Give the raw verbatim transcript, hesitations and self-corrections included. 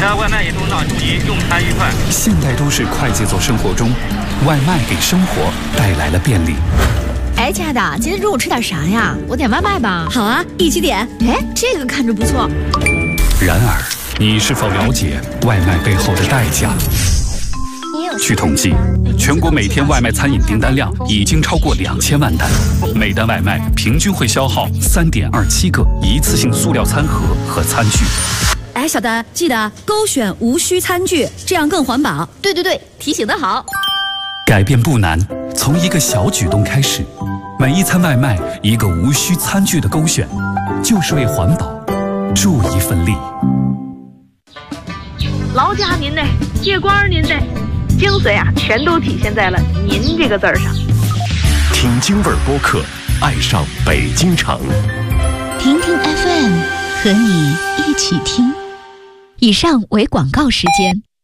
家外卖一路上注意用餐愉快。 现代都市快节奏生活中，外卖给生活带来了便利。 哎，亲爱的，今天中午吃点啥呀？我点外卖吧。 好啊，一起点。 哎，这个看着不错。 然而，你是否了解外卖背后的代价？据统计，全国每天外卖餐饮订单量已经超过两千万单，每单外卖平均会消耗三点二七个一次性塑料餐盒和餐具。 哎，小丹，记得勾选无需餐具，这样更环保。 对对对，提醒得好。 改变不难，从一个小举动开始，每一餐外卖一个无需餐具的勾选，就是为环保助一份力。 劳驾您的，借光您的，精髓啊，全都体现在了“您”这个字儿上。 听京味儿播客，爱上北京城。 听听 F M， 和你一起听。以上为广告时间。